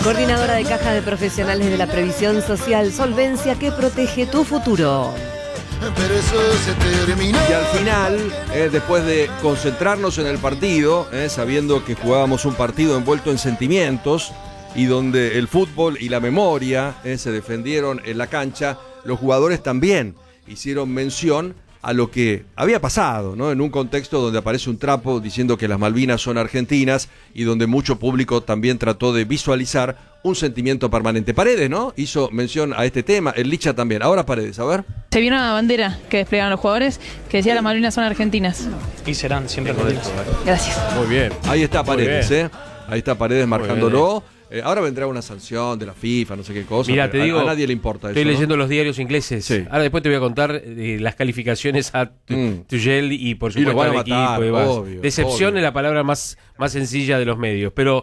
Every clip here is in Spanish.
Coordinadora de Caja de Profesionales de la Previsión Social, solvencia que protege tu futuro. Pero eso se terminó. Y al final, después de concentrarnos en el partido, sabiendo que jugábamos un partido envuelto en sentimientos y donde el fútbol y la memoria se defendieron en la cancha, los jugadores también hicieron mención a lo que había pasado, ¿no? En un contexto donde aparece un trapo diciendo que las Malvinas son argentinas y donde mucho público también trató de visualizar un sentimiento permanente. Paredes, ¿no? Hizo mención a este tema, el Licha también. Ahora Paredes, a ver. Se vio una bandera que desplegaron los jugadores que decía las Malvinas son argentinas. Y serán siempre argentinas. Gracias. Muy bien. Ahí está Paredes, Ahí está Paredes marcándolo. Ahora vendrá una sanción de la FIFA, no sé qué cosa. Mira, te digo, a nadie le importa eso. Estoy leyendo los diarios ingleses. Sí. Ahora después te voy a contar las calificaciones a Tuchel y por Y lo supuesto van a al matar, equipo. obvio, Decepción obvio. es la palabra más sencilla de los medios. Pero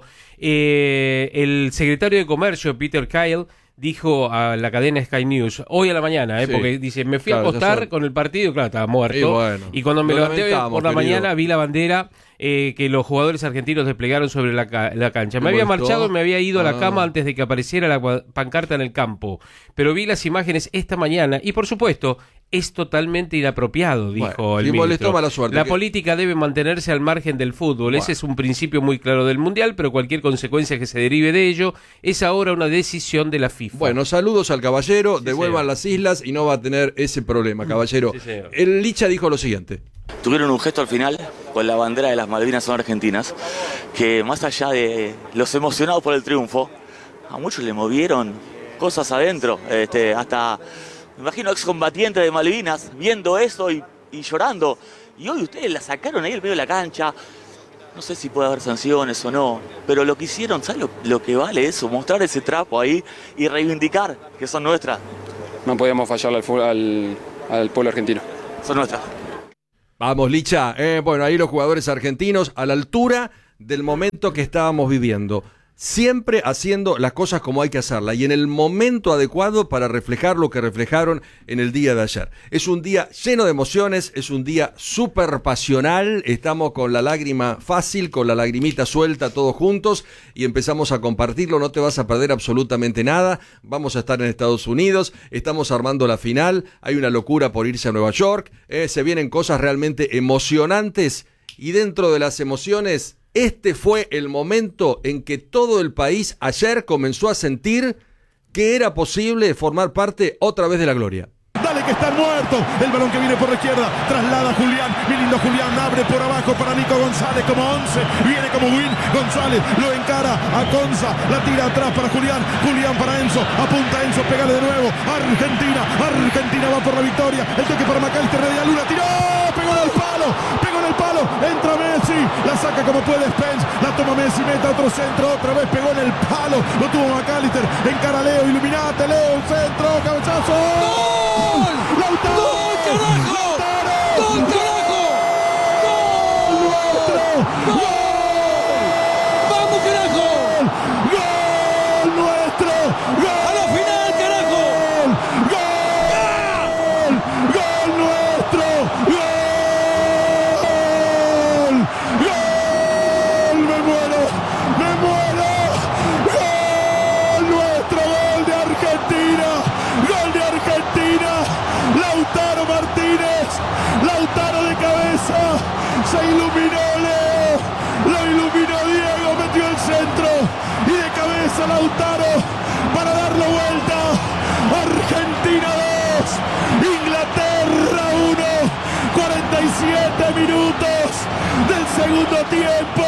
el secretario de Comercio, Peter Kyle, dijo a la cadena Sky News hoy a la mañana, Sí. porque dice, me fui a Claro, acostar con el partido, claro, estaba muerto. Y bueno, y cuando me lo levanté lamentamos, por la querido. mañana vi la bandera que los jugadores argentinos desplegaron sobre la cancha. Me ¿Te había molestó? marchado, me había ido a la Ah. cama antes de que apareciera la pancarta en el campo. Pero vi las imágenes esta mañana y, por supuesto, es totalmente inapropiado, dijo Bueno, el si ministro. molestó, mala suerte. La ¿Qué? política debe mantenerse al margen del fútbol. Bueno. Ese es un principio muy claro del Mundial, pero cualquier consecuencia que se derive de ello es ahora una decisión de la FIFA. Bueno, saludos al caballero, Sí, devuelvan señor. las islas y no va a tener ese problema, caballero. Sí, señor. El Licha dijo lo siguiente. Tuvieron un gesto al final con la bandera de las Malvinas son argentinas, que más allá de los emocionados por el triunfo, a muchos le movieron cosas adentro, hasta, me imagino, excombatientes de Malvinas viendo eso y llorando. Y hoy ustedes la sacaron ahí al medio de la cancha. No sé si puede haber sanciones o no, pero lo que hicieron, ¿sabes lo que vale eso? Mostrar ese trapo ahí y reivindicar que son nuestras. No podíamos fallarle al pueblo argentino. Son nuestras. Vamos, Licha. Bueno, ahí los jugadores argentinos a la altura del momento que estábamos viviendo. Siempre haciendo las cosas como hay que hacerlas y en el momento adecuado para reflejar lo que reflejaron en el día de ayer. Es un día lleno de emociones, es un día súper pasional, estamos con la lágrima fácil, con la lagrimita suelta todos juntos y empezamos a compartirlo, no te vas a perder absolutamente nada, vamos a estar en Estados Unidos, estamos armando la final, hay una locura por irse a Nueva York, se vienen cosas realmente emocionantes y dentro de las emociones... Este fue el momento en que todo el país ayer comenzó a sentir que era posible formar parte otra vez de la gloria. Dale que está muerto, el balón que viene por la izquierda, traslada a Julián, mi lindo Julián, abre por abajo para Nico González como 11, viene como Win, González lo encara a Conza, la tira atrás para Julián, Julián para Enzo, apunta Enzo, pégale de nuevo, Argentina va por la victoria, el toque para McAllister, de Luna, tiró, pegó en el palo, entra Messi, la saca como puede Spence, la toma Messi, mete otro centro, otra vez pegó en el palo, lo tuvo McAllister, encara a Leo, iluminate Leo, centro, cabezazo, ¡gol! ¡Lautaro! ¡Gol, carajo! ¡Gol, carajo! ¡Gol nuestro! ¡Gol! ¡Vamos, carajo! ¡Gol nuestro! ¡Gol! ¡A la final, carajo! ¡Gol! ¡Gol nuestro! ¡Gol! ¡Gol! ¡Me muero! ¡Gol nuestro! ¡Gol de Argentina! ¡Gol de Argentina! Lautaro Martínez, Lautaro de cabeza, se iluminó Leo, lo iluminó Diego, metió el centro y de cabeza Lautaro para darlo vuelta. Argentina 2, Inglaterra 1, 47 minutos del segundo tiempo.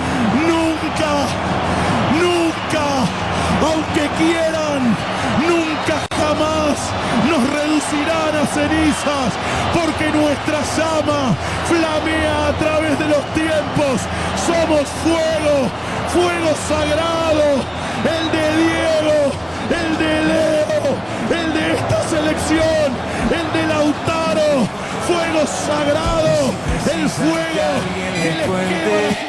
Nunca, aunque quieran, nunca jamás nos reducirán a cenizas, porque nuestra llama flamea a través de los tiempos. Somos fuego sagrado, el de Diego, el de Leo, el de esta selección, el de Lautaro, fuego sagrado, el fuego que les quema.